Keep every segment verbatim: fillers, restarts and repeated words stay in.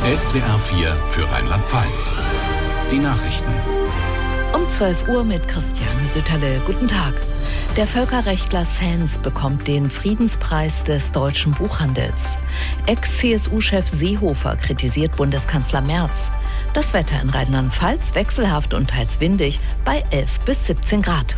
S W R vier für Rheinland-Pfalz. Die Nachrichten. Um zwölf Uhr mit Christiane Sütterle. Guten Tag. Der Völkerrechtler Sands bekommt den Friedenspreis des deutschen Buchhandels. Ex-C S U-Chef Seehofer kritisiert Bundeskanzler Merz. Das Wetter in Rheinland-Pfalz wechselhaft und teils windig bei elf bis siebzehn Grad.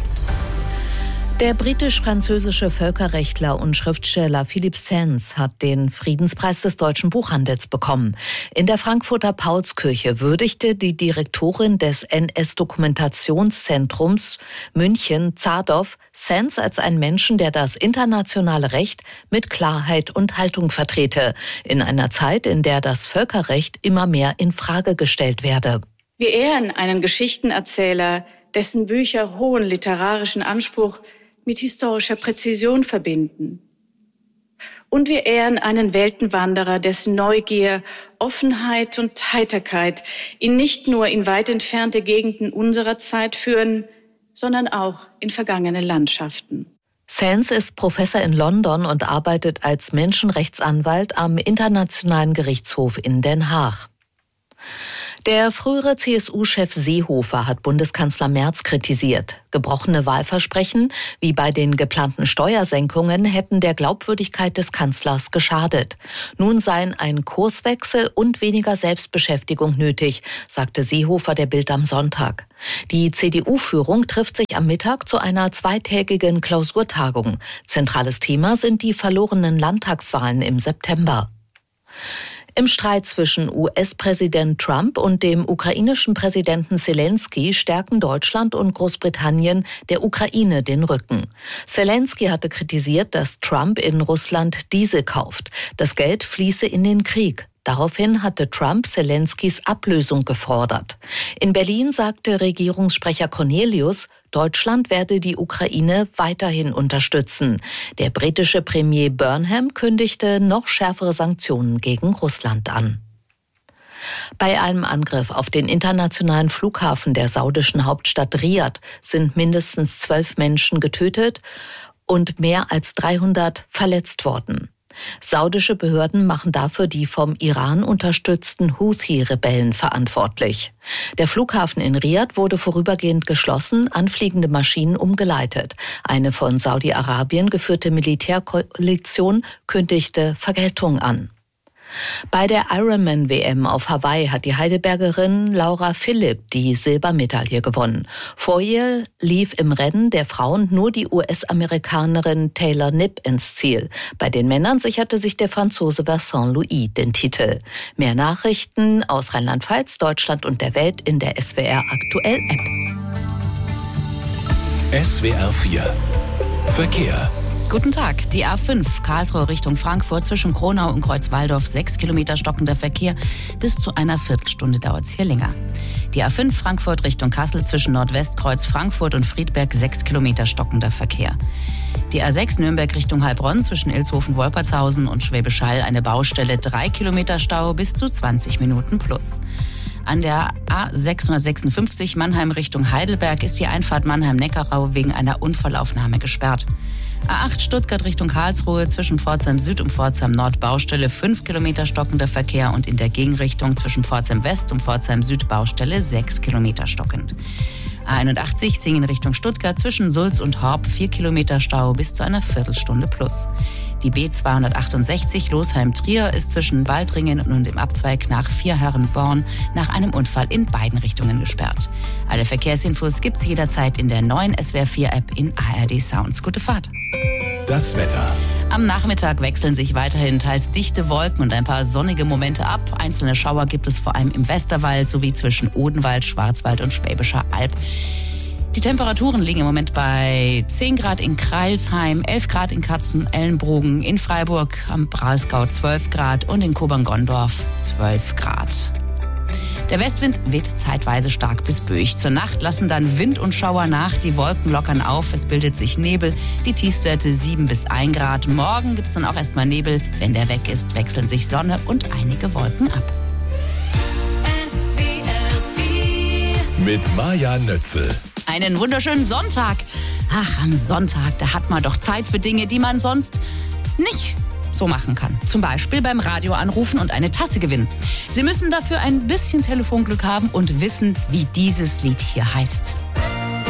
Der britisch-französische Völkerrechtler und Schriftsteller Philippe Sands hat den Friedenspreis des deutschen Buchhandels bekommen. In der Frankfurter Paulskirche würdigte die Direktorin des N S-Dokumentationszentrums München, Zadow, Sands als einen Menschen, der das internationale Recht mit Klarheit und Haltung vertrete, in einer Zeit, in der das Völkerrecht immer mehr in Frage gestellt werde. Wir ehren einen Geschichtenerzähler, dessen Bücher hohen literarischen Anspruch mit historischer Präzision verbinden. Und wir ehren einen Weltenwanderer, dessen Neugier, Offenheit und Heiterkeit ihn nicht nur in weit entfernte Gegenden unserer Zeit führen, sondern auch in vergangene Landschaften. Sands ist Professor in London und arbeitet als Menschenrechtsanwalt am Internationalen Gerichtshof in Den Haag. Der frühere C S U-Chef Seehofer hat Bundeskanzler Merz kritisiert. Gebrochene Wahlversprechen, wie bei den geplanten Steuersenkungen, hätten der Glaubwürdigkeit des Kanzlers geschadet. Nun seien ein Kurswechsel und weniger Selbstbeschäftigung nötig, sagte Seehofer der Bild am Sonntag. Die C D U-Führung trifft sich am Mittag zu einer zweitägigen Klausurtagung. Zentrales Thema sind die verlorenen Landtagswahlen im September. Im Streit zwischen U S-Präsident Trump und dem ukrainischen Präsidenten Selenskyj stärken Deutschland und Großbritannien der Ukraine den Rücken. Selenskyj hatte kritisiert, dass Trump in Russland Diesel kauft. Das Geld fließe in den Krieg. Daraufhin hatte Trump Selenskyjs Ablösung gefordert. In Berlin sagte Regierungssprecher Cornelius, Deutschland werde die Ukraine weiterhin unterstützen. Der britische Premier Burnham kündigte noch schärfere Sanktionen gegen Russland an. Bei einem Angriff auf den internationalen Flughafen der saudischen Hauptstadt Riad sind mindestens zwölf Menschen getötet und mehr als dreihundert verletzt worden. Saudische Behörden machen dafür die vom Iran unterstützten Houthi-Rebellen verantwortlich. Der Flughafen in Riad wurde vorübergehend geschlossen, anfliegende Maschinen umgeleitet. Eine von Saudi-Arabien geführte Militärkoalition kündigte Vergeltung an. Bei der Ironman-W M auf Hawaii hat die Heidelbergerin Laura Philipp die Silbermedaille gewonnen. Vor ihr lief im Rennen der Frauen nur die U S-Amerikanerin Taylor Knipp ins Ziel. Bei den Männern sicherte sich der Franzose Vincent Louis den Titel. Mehr Nachrichten aus Rheinland-Pfalz, Deutschland und der Welt in der S W R Aktuell App. S W R vier Verkehr. Guten Tag. Die A fünf Karlsruhe Richtung Frankfurt zwischen Kronau und Kreuzwaldorf. Sechs Kilometer stockender Verkehr. Bis zu einer Viertelstunde dauert es hier länger. Die A fünf Frankfurt Richtung Kassel zwischen Nordwestkreuz Frankfurt und Friedberg. Sechs Kilometer stockender Verkehr. Die A sechs Nürnberg Richtung Heilbronn zwischen Ilshofen-Wolpertshausen und Schwäbisch Hall. Eine Baustelle. Drei Kilometer Stau bis zu zwanzig Minuten plus. An der A sechshundertsechsundfünfzig Mannheim Richtung Heidelberg ist die Einfahrt Mannheim-Neckarau wegen einer Unfallaufnahme gesperrt. A acht Stuttgart Richtung Karlsruhe zwischen Pforzheim Süd und Pforzheim Nord Baustelle, fünf Kilometer stockender Verkehr und in der Gegenrichtung zwischen Pforzheim West und Pforzheim Süd Baustelle, sechs Kilometer stockend. A einundachtzig Singen Richtung Stuttgart zwischen Sulz und Horb, vier Kilometer Stau bis zu einer Viertelstunde plus. Die B zweihundertachtundsechzig Losheim-Trier ist zwischen Waldringen und dem Abzweig nach Vierherrenborn nach einem Unfall in beiden Richtungen gesperrt. Alle Verkehrsinfos gibt's jederzeit in der neuen S W R vier App in A R D Sounds. Gute Fahrt. Das Wetter. Am Nachmittag wechseln sich weiterhin teils dichte Wolken und ein paar sonnige Momente ab. Einzelne Schauer gibt es vor allem im Westerwald sowie zwischen Odenwald, Schwarzwald und Schwäbischer Alb. Die Temperaturen liegen im Moment bei zehn Grad in Crailsheim, elf Grad in Katzen-Ellenbogen, in Freiburg am Breisgau zwölf Grad und in Kobern-Gondorf zwölf Grad. Der Westwind weht zeitweise stark bis böig. Zur Nacht lassen dann Wind und Schauer nach, die Wolken lockern auf, es bildet sich Nebel, die Tiefstwerte sieben bis ein Grad. Morgen gibt's dann auch erstmal Nebel. Wenn der weg ist, wechseln sich Sonne und einige Wolken ab. S W R vier mit Maja Nötzel. Einen wunderschönen Sonntag. Ach, am Sonntag, da hat man doch Zeit für Dinge, die man sonst nicht so machen kann. Zum Beispiel beim Radio anrufen und eine Tasse gewinnen. Sie müssen dafür ein bisschen Telefonglück haben und wissen, wie dieses Lied hier heißt.